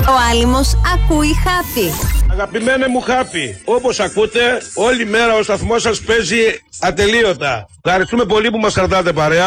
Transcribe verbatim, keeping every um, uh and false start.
Ο άλυμος ακούει Χάπη. Αγαπημένε μου Χάπη, όπως ακούτε, όλη μέρα ο σταθμός σας παίζει ατελείωτα. Ευχαριστούμε πολύ που μας κρατάτε παρέα.